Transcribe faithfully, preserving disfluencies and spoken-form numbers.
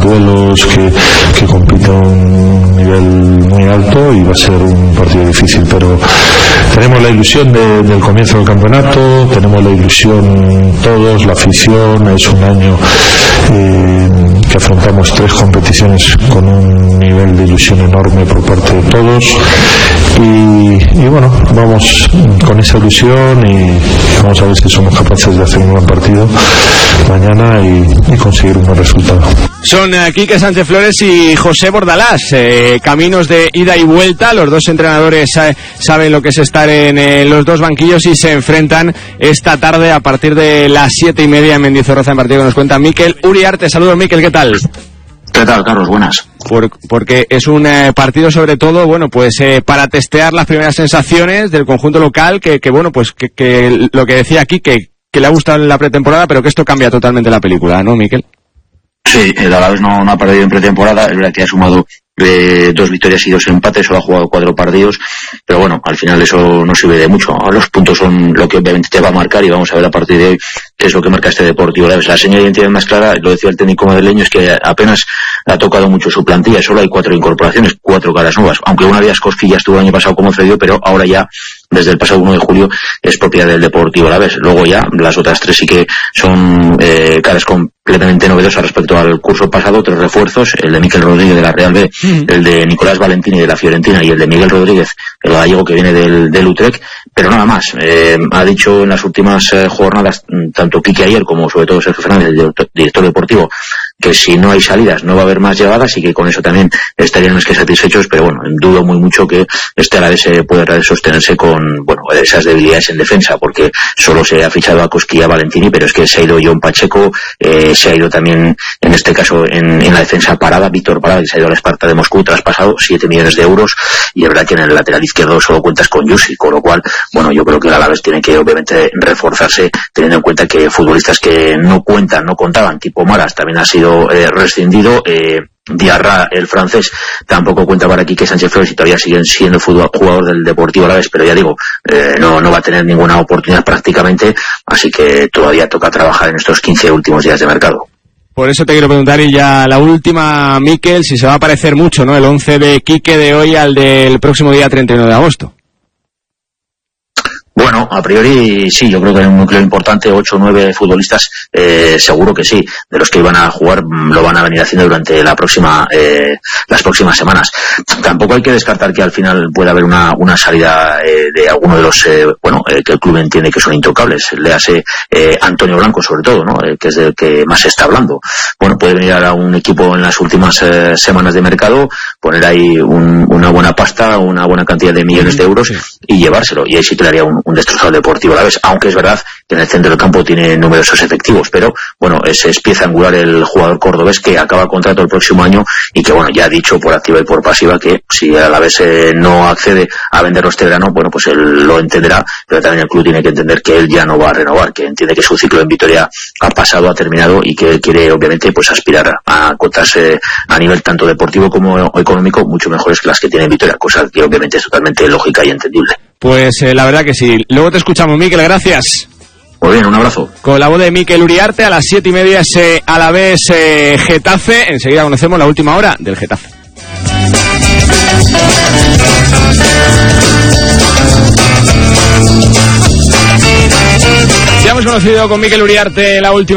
duelos, que, que compite a un nivel muy alto y va a ser un partido difícil, pero tenemos la ilusión de, del comienzo del campeonato, tenemos la ilusión todos, la afición. Es un año eh, que afrontamos tres competiciones con un nivel de ilusión enorme por parte de todos y, y bueno, vamos con esa ilusión y vamos a ver si somos capaces de hacer un buen partido mañana y, y conseguir un buen resultado. Son eh, Quique Sánchez Flores y José Bordalás, eh, caminos de ida y vuelta. Los dos entrenadores eh, saben lo que es estar en eh, los dos banquillos y se enfrentan esta tarde a partir de las siete y media en Mendizorroza, en partido que nos cuenta Mikel Uriarte. Saludos, Mikel, ¿qué tal? ¿Qué tal, Carlos? Buenas. Por, porque es un eh, partido sobre todo, bueno, pues eh, para testear las primeras sensaciones del conjunto local, que, que bueno, pues que, que lo que decía aquí, que, que le ha gustado en la pretemporada, pero que esto cambia totalmente la película, ¿no, Mikel? Sí, el Alavés no, no ha perdido en pretemporada, es verdad que ha sumado eh, dos victorias y dos empates, solo ha jugado cuatro partidos, pero bueno, al final eso no sirve de mucho. Los puntos son lo que obviamente te va a marcar y vamos a ver a partir de hoy qué es lo que marca este Deportivo Alavés. La señal de identidad más clara, lo decía el técnico madrileño, es que apenas ha tocado mucho su plantilla, solo hay cuatro incorporaciones, cuatro caras nuevas, aunque una de ellas Cosquilla estuvo el año pasado como cedido, pero ahora ya desde el pasado uno de julio es propiedad del Deportivo Alavés. Luego ya las otras tres sí que son eh, caras completamente novedosas respecto al curso pasado, tres refuerzos, el de Mikel Rodríguez de la Real B, mm. el de Nicolás Valentini de la Fiorentina y el de Miguel Rodríguez, el gallego que viene del, del Utrecht, pero nada más. Eh, ha dicho en las últimas eh, jornadas, tanto Quique ayer como sobre todo Sergio Fernández, el director, director deportivo, que si no hay salidas no va a haber más llegadas y que con eso también estarían más que satisfechos, pero bueno, dudo muy mucho que este Alavés pueda sostenerse con, bueno, esas debilidades en defensa, porque solo se ha fichado a Cosquilla Valentini, pero es que se ha ido John Pacheco, eh, se ha ido también, en este caso, en, en la defensa Parada, Víctor Parada, que se ha ido al Esparta de Moscú, traspasado siete millones de euros, y es verdad que en el lateral izquierdo solo cuentas con Yusi, con lo cual, bueno, yo creo que el Alavés tiene que obviamente reforzarse, teniendo en cuenta que futbolistas que no cuentan, no contaban, tipo Maras, también ha sido Eh, rescindido, eh, Diarra, el francés, tampoco cuenta para Quique Sánchez Flores y todavía siguen siendo fútbol, jugador del Deportivo Alavés, pero ya digo, eh, no, no va a tener ninguna oportunidad prácticamente, así que todavía toca trabajar en estos quince últimos días de mercado. Por eso te quiero preguntar, y ya la última, Mikel, si se va a parecer mucho, ¿no?, el once de Quique de hoy al del próximo día treinta y uno de agosto. Bueno, a priori sí, yo creo que es un núcleo importante, ocho o nueve futbolistas, eh, seguro que sí, de los que iban a jugar lo van a venir haciendo durante la próxima, eh, las próximas semanas. Tampoco hay que descartar que al final pueda haber una, una salida eh, de alguno de los, eh, bueno, eh, que el club entiende que son intocables. Le hace eh, Antonio Blanco sobre todo, ¿no?, eh, que es del que más se está hablando. Bueno, puede venir a un equipo en las últimas eh, semanas de mercado, poner ahí un, una buena pasta, una buena cantidad de millones de euros y llevárselo, y ahí sí que le haría un, un destrozado Deportivo Alavés, aunque es verdad que en el centro del campo tiene numerosos efectivos, pero bueno, ese es pieza angular el jugador cordobés que acaba contrato el próximo año y que bueno, ya ha dicho por activa y por pasiva que si el Alavés eh, no accede a venderlo este verano, bueno, pues él lo entenderá, pero también el club tiene que entender que él ya no va a renovar, que entiende que su ciclo en Vitoria ha pasado, ha terminado y que él quiere obviamente pues aspirar a cotas eh, a nivel tanto deportivo como económico mucho mejores que las que tiene en Vitoria, cosa que obviamente es totalmente lógica y entendible. Pues eh, la verdad que sí. Luego te escuchamos, Mikel, gracias. Muy bien, un abrazo. Con la voz de Mikel Uriarte, a las siete y media ese Alavés eh, Getafe. Enseguida conocemos la última hora del Getafe. Ya hemos conocido con Mikel Uriarte la última